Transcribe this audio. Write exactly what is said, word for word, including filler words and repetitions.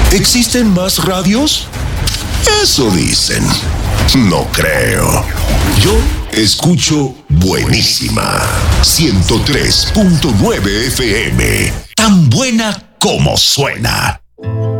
¿Existen más radios? Eso dicen. No creo. Yo escucho Buenísima ciento tres punto nueve F M. Tan buena como suena.